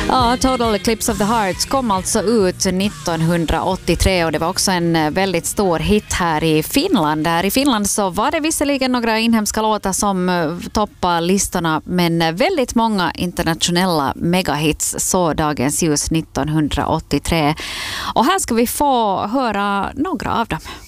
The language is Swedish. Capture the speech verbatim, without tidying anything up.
Ja, Total Eclipse of the Heart kom alltså ut nittonhundraåttiotre och det var också en väldigt stor hit här i Finland. Här i Finland så var det visserligen några inhemska låtar som toppade listorna, men väldigt många internationella megahits så dagens ljus nittonhundraåttiotre. Och här ska vi få höra några av dem.